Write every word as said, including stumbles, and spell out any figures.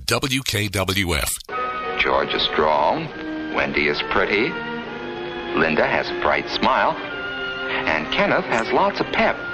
W K W F. George is strong. Wendy is pretty. Linda has a bright smile. And Kenneth has lots of pep.